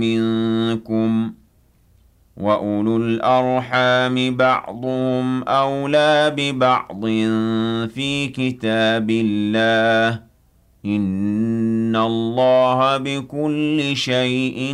منكم وأولو الأرحام بعضهم أولى ببعض في كتاب الله إن الله بكل شيء